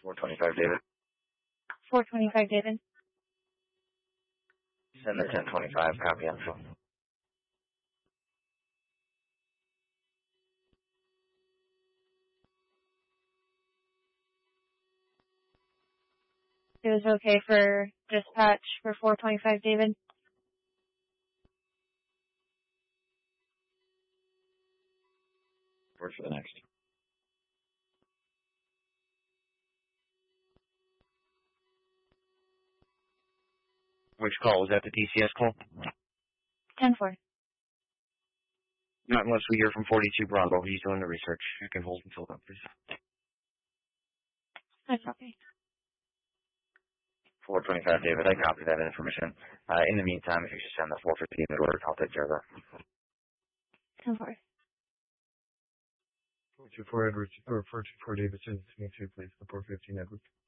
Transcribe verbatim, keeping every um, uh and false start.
four twenty-five, David. four twenty-five, David. Send the ten twenty-five, copy on phone. It was okay for dispatch for four twenty-five, David? Word for the next. Which call? Was that the D C S call? ten four. Not unless we hear from forty-two Bravo. He's doing the research. You can hold until then, please. That's okay. four twenty-five, David. I copy that information. Uh, in the meantime, if you should send the four fifteen at work, I'll take care of that. ten four. four two four Edwards, or four two four Davidson, to me too, please. The four fifteen Edwards.